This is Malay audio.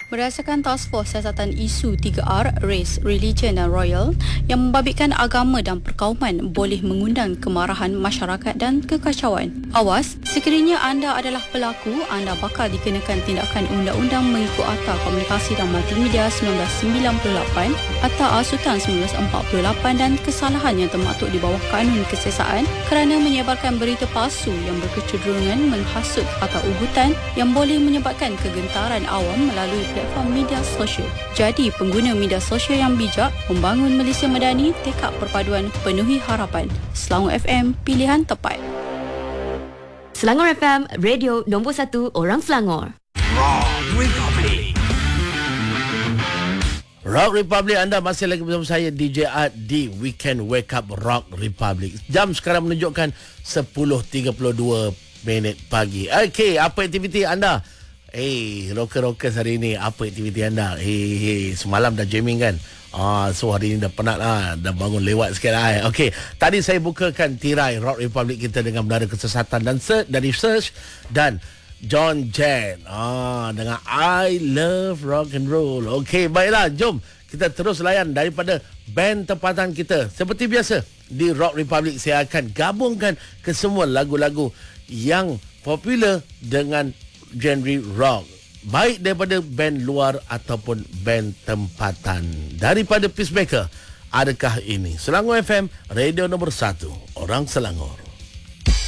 Berdasarkan Task Force Siasatan Isu 3R, Race, Religion dan Royal yang membabitkan agama dan perkauman boleh mengundang kemarahan masyarakat dan kekacauan. Awas, sekiranya anda adalah pelaku, anda bakal dikenakan tindakan Undang-Undang mengikut Akta Komunikasi dan Multimedia 1998, Akta Asutan 1948 dan kesalahan yang termaktub di bawah Kanun Kesiasaan kerana menyebarkan berita palsu yang berkecenderungan menghasut atau ugutan yang boleh menyebabkan kegentaran awam melalui platform media sosial. Jadi, pengguna media sosial yang bijak membangun Malaysia Madani, tekad perpaduan penuhi harapan. Selangor FM, pilihan tepat. Selangor FM, radio nombor 1 orang Selangor. Rock Republic, anda masih lagi bersama saya DJ Art di Weekend Wake Up Rock Republic. Jam sekarang menunjukkan 10.32 pagi. Okey, apa aktiviti anda? Rocker-rockers hari ni, apa aktiviti anda? Semalam dah jamming kan? So hari ni dah penat lah, dah bangun lewat sikit lah. Okey, tadi saya bukakan tirai Rock Republic kita dengan Menara Kesesatan dan dari Search dan John Jen dengan I Love Rock and Roll. Okey, baiklah, jom kita terus layan daripada band tempatan kita. Seperti biasa di Rock Republic, saya akan gabungkan ke semua lagu-lagu yang popular dengan genre rock, baik daripada band luar ataupun band tempatan. Daripada Peacemaker, adakah ini Selangor FM, radio nombor 1 orang Selangor.